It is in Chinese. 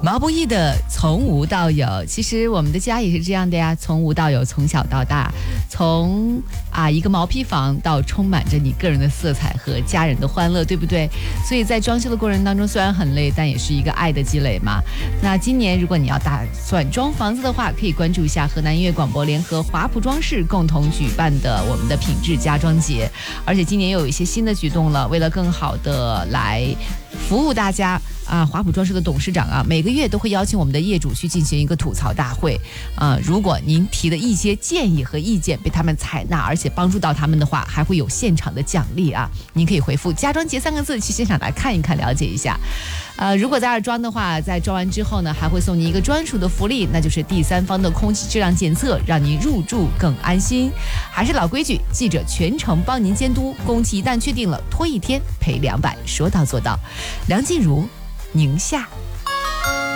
毛不易的从无到有，其实我们的家也是这样的呀，从无到有，从小到大，从一个毛坯房到充满着你个人的色彩和家人的欢乐，对不对？所以在装修的过程当中，虽然很累，但也是一个爱的积累嘛。那今年如果你要打算装房子的话，可以关注一下河南音乐广播联合华普装饰共同举办的我们的品质家装节，而且今年又有一些新的举动了，为了更好的来服务大家。华普装饰的董事长每个月都会邀请我们的业主去进行一个吐槽大会如果您提的一些建议和意见被他们采纳，而且帮助到他们的话，还会有现场的奖励您可以回复家装节3个字去现场来看一看，了解一下。如果在这儿装的话，在装完之后呢，还会送您一个专属的福利，那就是第三方的空气质量检测，让您入住更安心。还是老规矩，记者全程帮您监督，工期一旦确定了，拖1天赔200，说到做到。梁静茹，宁夏。